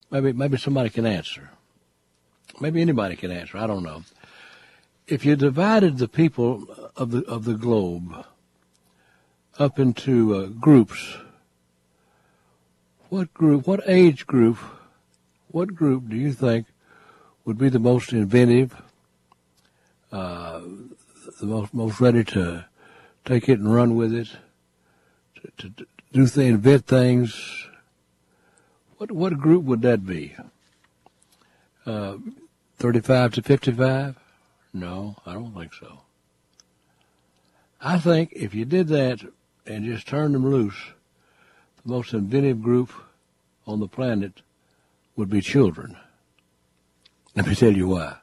maybe somebody can answer. Maybe anybody can answer. I don't know. If you divided the people of the globe up into groups, what age group do you think would be the most inventive, the most ready to take it and run with it, to invent things? What group would that be? 35 to 55? No, I don't think so. I think if you did that and just turned them loose, the most inventive group on the planet would be children. Let me tell you why.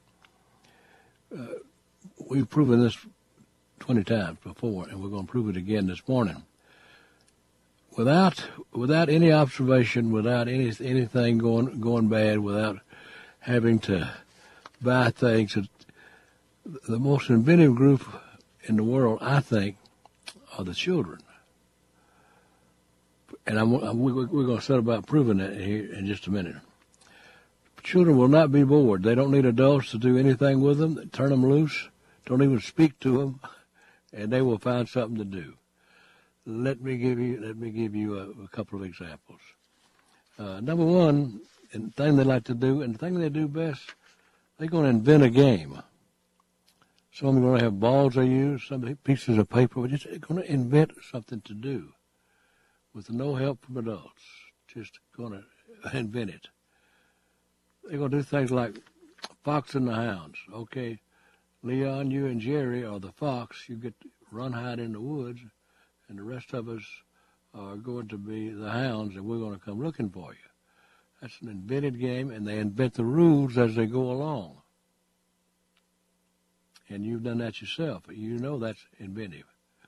We've proven this 20 times before, and we're going to prove it again this morning. Without any observation, without anything going bad, without having to buy things, the most inventive group in the world, I think, are the children. And we're going to set about proving that here in just a minute. Children will not be bored. They don't need adults to do anything with them. Turn them loose. Don't even speak to them, and they will find something to do. Let me give you a couple of examples. Number one, and the thing they like to do, and the thing they do best, they're going to invent a game. Some of them are going to have balls they use, some pieces of paper. We're just going to invent something to do with no help from adults. Just going to invent it. They're going to do things like Fox and the Hounds. Okay, Leon, you and Jerry are the fox. You get to run hide in the woods, and the rest of us are going to be the hounds, and we're going to come looking for you. That's an invented game, and they invent the rules as they go along. And you've done that yourself. You know that's inventive.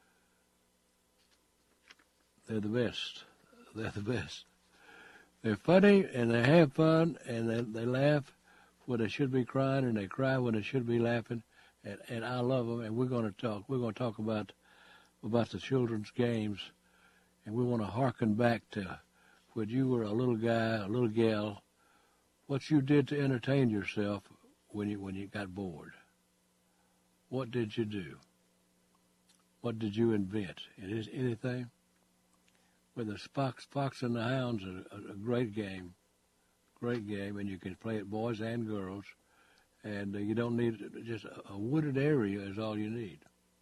They're the best. They're the best. They're funny, and they have fun, and they laugh when they should be crying, and they cry when they should be laughing. And I love them, and we're going to talk about the children's games, and we want to hearken back to when you were a little guy, a little gal, what you did to entertain yourself when you got bored. What did you do? What did you invent? Anything? With the Fox and the Hounds, a great game, and you can play it boys and girls, and you don't need just a wooded area is all you need,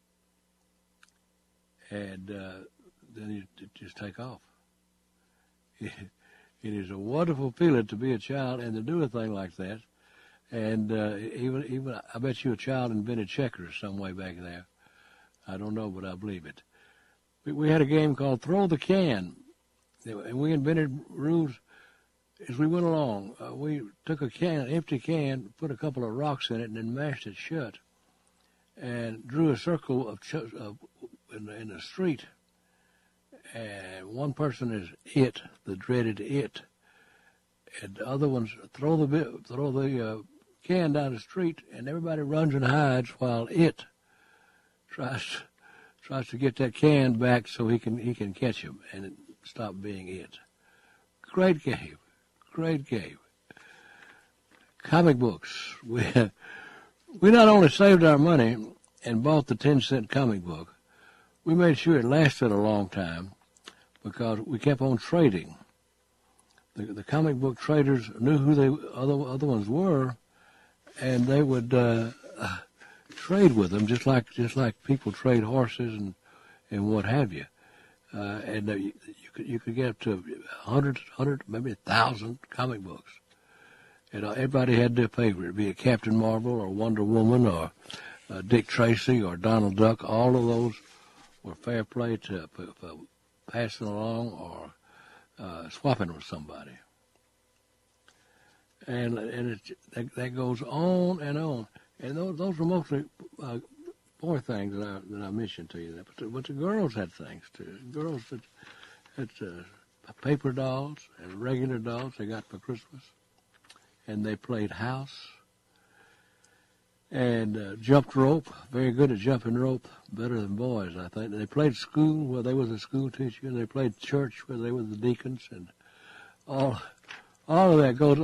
and then you just take off. It is a wonderful feeling to be a child and to do a thing like that. And even I bet you a child invented checkers some way back there. I don't know, but I believe it. We had a game called Throw the Can, and we invented rules as we went along. We took an empty can, put a couple of rocks in it, and then mashed it shut, and drew a circle in the street. And one person is it, the dreaded it, and the other ones throw the can down the street, and everybody runs and hides while it tries to get that can back so he can catch him and stop being it. Great game. Comic books. We not only saved our money and bought the 10-cent comic book, we made sure it lasted a long time because we kept on trading. The comic book traders knew who the other ones were, and they would trade with them just like people trade horses and what have you. And you could get up to 100, maybe 1,000 comic books. And everybody had their favorite, be it Captain Marvel or Wonder Woman or Dick Tracy or Donald Duck. All of those were fair play to passing along or swapping with somebody. And that goes on and on. And those were mostly boy things that I mentioned to you. But the girls had things too. Girls had paper dolls and regular dolls they got for Christmas. And they played house and jumped rope. Very good at jumping rope, better than boys, I think. And they played school where they was a school teacher. They played church where they were the deacons, and all of that goes